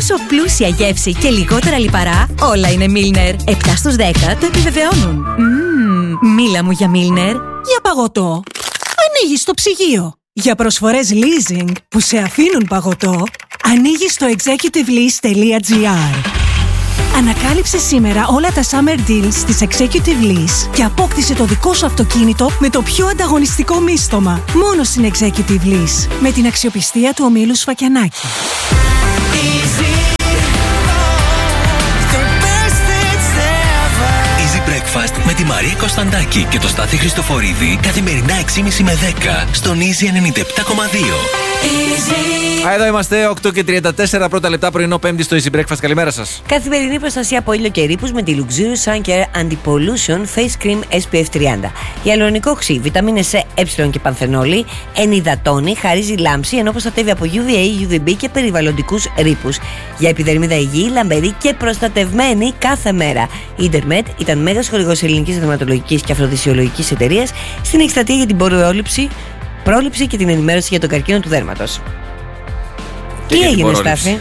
Τόσο πλούσια γεύση και λιγότερα λιπαρά, όλα είναι Milner. 7 στους 10 το επιβεβαιώνουν. Μίλα μου για Milner. Για παγωτό, ανοίγεις το ψυγείο. Για προσφορές leasing που σε αφήνουν παγωτό, ανοίγεις το executivelease.gr. Ανακάλυψε σήμερα όλα τα summer deals της Executive Lease και απόκτησε το δικό σου αυτοκίνητο με το πιο ανταγωνιστικό μίστομα. Μόνο στην Executive Lease. Με την αξιοπιστία του ομίλου Σφακιανάκη. Easy Breakfast με τη Μαρία Κωνσταντάκη και το Στάθη Χριστοφορίδη καθημερινά 6.30 με 10 στον Easy 97.2. Εδώ είμαστε, 8 και 34 πρώτα λεπτά πρωινό Πέμπτη στο Easy Breakfast. Καλημέρα σας. Καθημερινή προστασία από ήλιο και ρήπους με τη Luxurious Sun Care Anti-Pollution Face Cream SPF 30. Ιαλουρονικό οξύ, βιταμίνες C, ε και πανθενόλη, ενυδατώνει, χαρίζει λάμψη ενώ προστατεύει από UVA, UVB και περιβαλλοντικούς ρήπους. Για επιδερμίδα υγιή, λαμπερή και προστατευμένη κάθε μέρα. Η Intermed ήταν μέγας χορηγός ελληνικής δερματολογικής και αφροδισιολογικής εταιρείας στην εκστρατεία για την πρόληψη και την ενημέρωση για τον καρκίνο του δέρματος. Τι έγινε, Στάθη?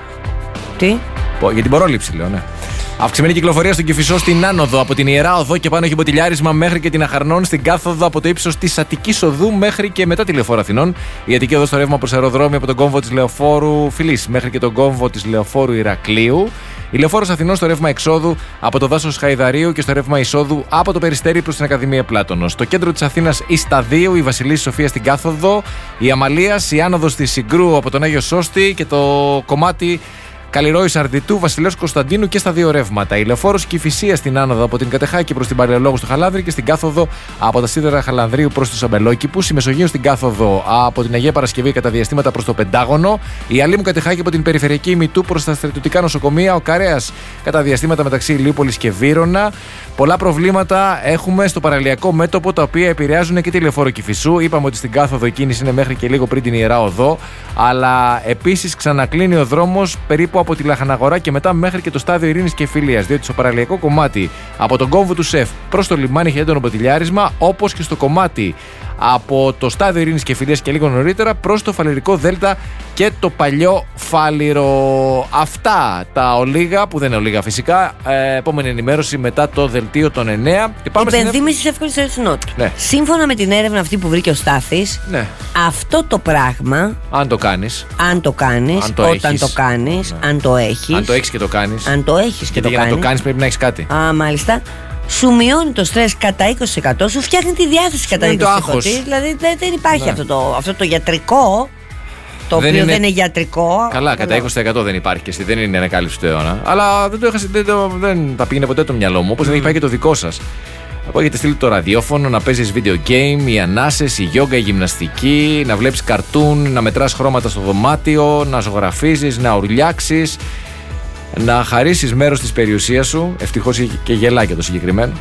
Τι? Για την πρόληψη, λέω, ναι. Αυξημένη κυκλοφορία στον Κηφισό στην άνοδο από την Ιερά Οδό και πάνω έχει μποτιλιάρισμα μέχρι και την Αχαρνών στην κάθοδο από το ύψος της Αττικής Οδού μέχρι και μετά τη Λεωφόρο Αθηνών. Η Αττική Οδό στο ρεύμα προς αεροδρόμιο από τον κόμβο της Λεωφόρου Φιλής μέχρι και τον κόμβο της Λεωφόρου Ηρακλείου. Η Λεωφόρος Αθηνών στο ρεύμα εξόδου από το δάσος Χαϊδαρίου και στο ρεύμα εισόδου από το Περιστέρι προς την Ακαδημία Πλάτωνος. Στο κέντρο της Αθήνας η Σταδίου, η Βασιλής Σοφία στην κάθοδο, η Αμαλίας, η άνοδος της Συγκρού από τον Άγιο Σώστη και το κομμάτι Καλλιρόης Αρδιτού, Βασιλέως Κωνσταντίνου και στα δύο ρεύματα. Η Λεωφόρος Κηφισίας στην άνοδο από την Κατεχάκη προς την Παλαιολόγου στο Χαλάνδρη και στην κάθοδο από τα σίδερα Χαλανδρίου προς τους Αμπελόκηπους. Η Μεσογείο στην κάθοδο από την Αγία Παρασκευή κατά διαστήματα προς το Πεντάγωνο. Η Αλήμου Κατεχάκη από την Περιφερειακή Ημιτού προς τα στρατιωτικά νοσοκομεία. Ο Καρέας κατά διαστήματα μεταξύ Ηλιούπολης και Βύρωνα. Πολλά προβλήματα έχουμε στο παραλιακό μέτωπο τα οποία επηρεάζουν και τη Λεωφόρο Κηφισού. Είπαμε ότι στην κάθοδο η κίνηση είναι μέχρι και λίγο πριν την Ιερά Οδό. Αλλά επίσης ξανακλίνει ο δρόμος περίπου από τη Λαχαναγορά και μετά μέχρι και το στάδιο Ειρήνης και Φιλίας. Διότι στο παραλιακό κομμάτι από τον κόμβο του ΣΕΦ προς το λιμάνι έχει έντονο ποτηλιάρισμα, όπως και στο κομμάτι από το στάδιο Ειρήνης και Φιλίας και λίγο νωρίτερα προς το Φαλερικό Δέλτα και το παλιό Φάληρο. Αυτά τα ολίγα, που δεν είναι ολίγα φυσικά. Επόμενη ενημέρωση μετά το δελτίο των 9. Υπενθύμηση τη εύκολη ερεσινότητα. Ναι. Σύμφωνα με την έρευνα αυτή που βρήκε ο Στάθης, ναι, αυτό το πράγμα, αν το κάνεις, όταν το κάνεις, ναι, αν το έχεις. Αν το έχεις και το κάνεις. Αν το έχεις και το για κάνεις. να το κάνεις πρέπει να έχεις κάτι. Μάλιστα. Σου μειώνει το στρες κατά 20%, σου φτιάχνει τη διάθεση κατά 20%. Δηλαδή δεν υπάρχει, ναι, αυτό το γιατρικό, το οποίο δεν είναι γιατρικό. Καλά, κατά 20% δεν υπάρχει και εσύ, δεν είναι ανακάλυψη του αιώνα. Αλλά δεν τα πήγαινε ποτέ το μυαλό μου, όπως δεν υπάρχει και το δικό σας. Από έχετε στείλει το ραδιόφωνο, να παίζεις video game, οι ανάσες, η γιόγκα, η γυμναστική, να βλέπεις καρτούν, να μετράς χρώματα στο δωμάτιο, να ζωγραφίζεις, να ουρλιάξεις, να χαρίσεις μέρος της περιουσίας σου. Ευτυχώς είχε και γελάκια το συγκεκριμένο.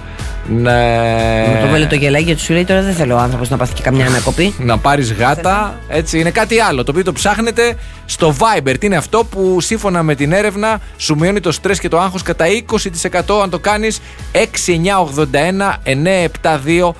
Με το βέλε το γελάκι γιατί σου λέει τώρα δεν θέλω ο άνθρωπος να πάθει και καμιά ανακοπή. Να πάρεις γάτα, έτσι. Είναι κάτι άλλο το οποίο το ψάχνετε στο Viber. Τι είναι αυτό που σύμφωνα με την έρευνα σου μειώνει το στρες και το άγχος κατά 20% αν το κάνεις. 6981 972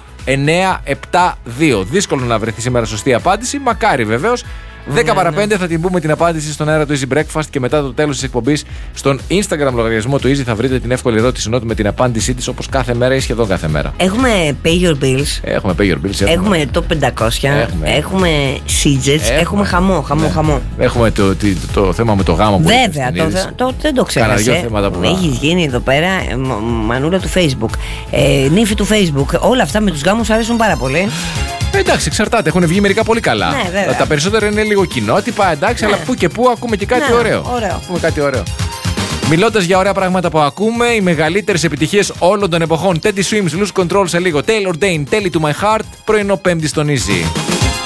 972. Δύσκολο να βρεθεί σήμερα σωστή απάντηση. Μακάρι βεβαίως. 10 παρα 5 θα την πούμε την απάντηση στον αέρα του Easy Breakfast και μετά το τέλος της εκπομπής στον Instagram λογαριασμό του Easy θα βρείτε την εύκολη ερώτηση νότου με την απάντησή της όπως κάθε μέρα ή σχεδόν κάθε μέρα. Έχουμε Pay Your Bills. Έχουμε Pay Your Bills. Έχουμε το 500. Έχουμε Sidgets. Έχουμε χαμό. Έχουμε το θέμα με το γάμο που βέβαια, δεν το ξέχασε. Έχεις γίνει εδώ πέρα μανούλα του Facebook. Νύφη του Facebook. Όλα αυτά με τους γάμους αρέσουν πάρα πολύ. Εντάξει, εξαρτάται. Έχουν βγει μερικά πολύ καλά. Ναι, τα περισσότερα είναι λίγο κοινότυπα, εντάξει, αλλά που και που ακούμε και κάτι ωραίο. Ακούμε κάτι ωραίο. Μιλώντας για ωραία πράγματα που ακούμε, οι μεγαλύτερες επιτυχίες όλων των εποχών. Teddy Swims, Lose Control σε λίγο. Taylor Dane, Tell It To My Heart, πρωινό Πέμπτη στον Easy.